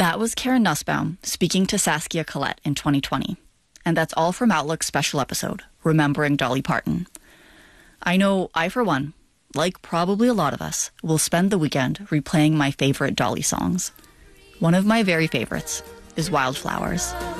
That was Karen Nussbaum speaking to Saskia Collette in 2020. And that's all from Outlook's special episode, Remembering Dolly Parton. I know I, for one, like probably a lot of us, will spend the weekend replaying my favorite Dolly songs. One of my very favorites is Wildflowers.